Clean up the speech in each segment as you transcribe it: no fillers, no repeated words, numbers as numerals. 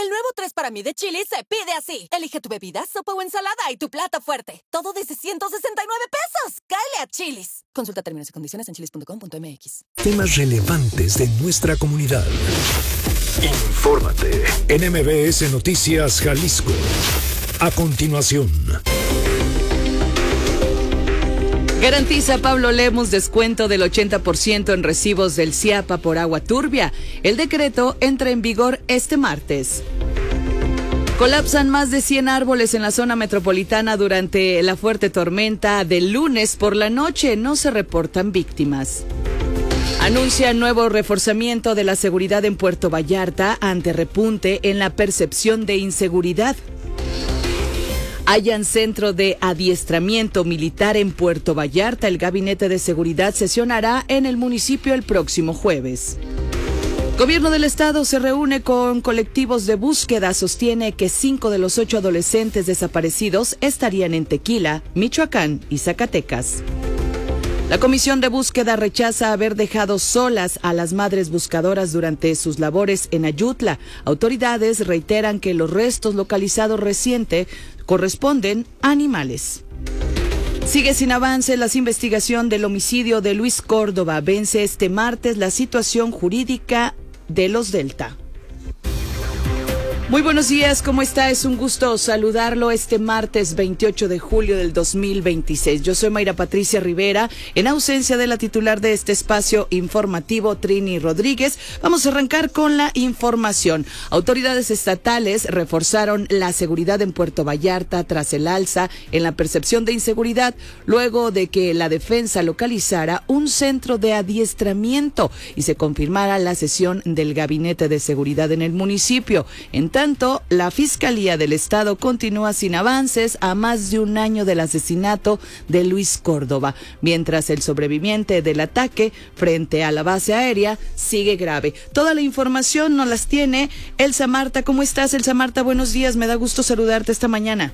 El nuevo 3 para mí de Chili's se pide así. Elige tu bebida, sopa o ensalada y tu plato fuerte. Todo desde 169 pesos. ¡Cáele a Chili's! Consulta términos y condiciones en chili's.com.mx. Temas relevantes de nuestra comunidad. Infórmate en MBS Noticias Jalisco. A continuación. Garantiza Pablo Lemus descuento del 80% en recibos del CIAPA por agua turbia. El decreto entra en vigor este martes. Colapsan más de 100 árboles en la zona metropolitana durante la fuerte tormenta del lunes por la noche. No se reportan víctimas. Anuncia nuevo reforzamiento de la seguridad en Puerto Vallarta ante repunte en la percepción de inseguridad. Hallan centro de adiestramiento militar en Puerto Vallarta. El Gabinete de Seguridad sesionará en el municipio el próximo jueves. Gobierno del Estado se reúne con colectivos de búsqueda. Sostiene que 5 de los 8 adolescentes desaparecidos estarían en Tequila, Michoacán y Zacatecas. La Comisión de Búsqueda rechaza haber dejado solas a las madres buscadoras durante sus labores en Ayutla. Autoridades reiteran que los restos localizados reciente corresponden a animales. Sigue sin avance la investigación del homicidio de Luis Córdoba. Vence este martes la situación jurídica de los Delta. Muy buenos días, ¿cómo está? Es un gusto saludarlo este martes 28 de julio del 2026. Yo soy Mayra Patricia Rivera, en ausencia de la titular de este espacio informativo, Trini Rodríguez. Vamos a arrancar con la información. Autoridades estatales reforzaron la seguridad en Puerto Vallarta tras el alza en la percepción de inseguridad, luego de que la defensa localizara un centro de adiestramiento y se confirmara la sesión del Gabinete de Seguridad en el municipio. En tanto, la Fiscalía del Estado continúa sin avances a más de un año del asesinato de Luis Córdoba, mientras el sobreviviente del ataque frente a la base aérea sigue grave. Toda la información nos las tiene Elsa Marta. ¿Cómo estás, Elsa Marta? Buenos días, me da gusto saludarte esta mañana.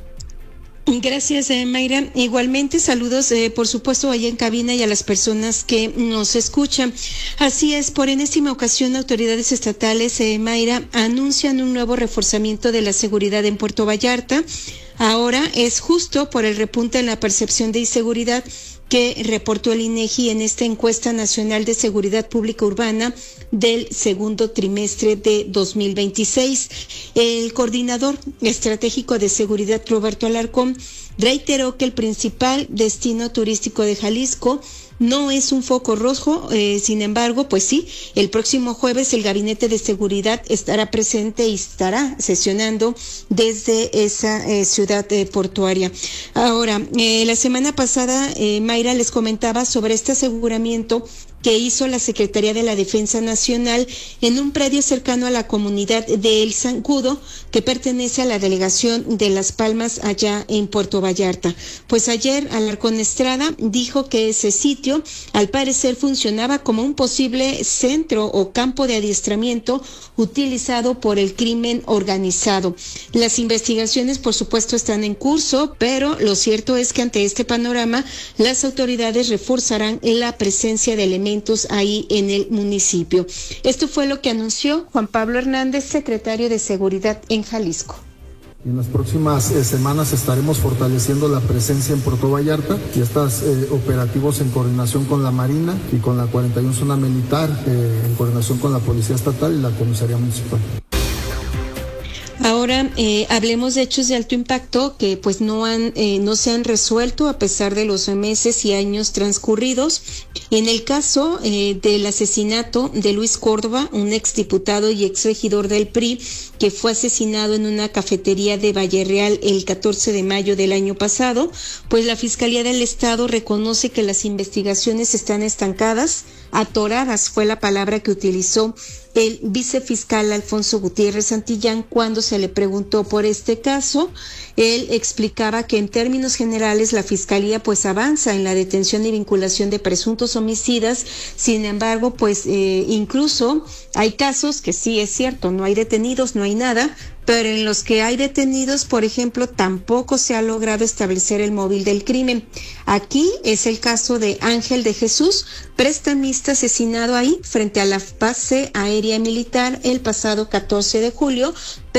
Gracias, Mayra. Igualmente, saludos, por supuesto, allá en cabina y a las personas que nos escuchan. Así es, por enésima ocasión, autoridades estatales, Mayra, anuncian un nuevo reforzamiento de la seguridad en Puerto Vallarta. Ahora es justo por el repunte en la percepción de inseguridad que reportó el INEGI en esta encuesta nacional de seguridad pública urbana del segundo trimestre de 2026. El coordinador estratégico de seguridad, Roberto Alarcón, reiteró que el principal destino turístico de Jalisco no es un foco rojo. Sin embargo, pues sí, el próximo jueves el Gabinete de Seguridad estará presente y estará sesionando desde esa ciudad portuaria. Ahora, la semana pasada, Mayra, les comentaba sobre este aseguramiento que hizo la Secretaría de la Defensa Nacional en un predio cercano a la comunidad de El Zancudo, que pertenece a la delegación de Las Palmas allá en Puerto Vallarta. Pues ayer Alarcón Estrada dijo que ese sitio al parecer funcionaba como un posible centro o campo de adiestramiento utilizado por el crimen organizado. Las investigaciones, por supuesto, están en curso, pero lo cierto es que ante este panorama las autoridades reforzarán la presencia de elementos ahí en el municipio. Esto fue lo que anunció Juan Pablo Hernández, secretario de Seguridad en Jalisco. En las próximas semanas estaremos fortaleciendo la presencia en Puerto Vallarta y estos operativos en coordinación con la Marina y con la 41 Zona Militar, en coordinación con la Policía Estatal y la Comisaría Municipal. Ahora hablemos de hechos de alto impacto que pues no se han resuelto a pesar de los meses y años transcurridos. En el caso del asesinato de Luis Córdoba, un exdiputado y exregidor del PRI, que fue asesinado en una cafetería de Valle Real el 14 de mayo del año pasado, pues la Fiscalía del Estado reconoce que las investigaciones están estancadas, atoradas fue la palabra que utilizó el vicefiscal Alfonso Gutiérrez Santillán cuando se le preguntó por este caso. Él explicaba que en términos generales la Fiscalía pues avanza en la detención y vinculación de presuntos homicidas. Sin embargo, pues incluso hay casos que sí es cierto, no hay detenidos, no hay nada, pero en los que hay detenidos, por ejemplo, tampoco se ha logrado establecer el móvil del crimen. Aquí es el caso de Ángel de Jesús, prestamista asesinado ahí frente a la base aérea militar el pasado 14 de julio,